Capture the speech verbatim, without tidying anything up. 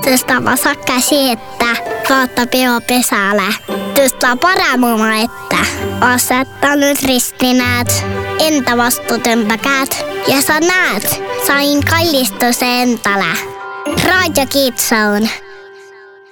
Tästä vasakka siettä, kautta peo pesällä. Tästä paramuma, että asettanut ristinäät, entä vastuutempäkäät. Ja sä näet, sain kallistus entälä. Radio Kitsaun.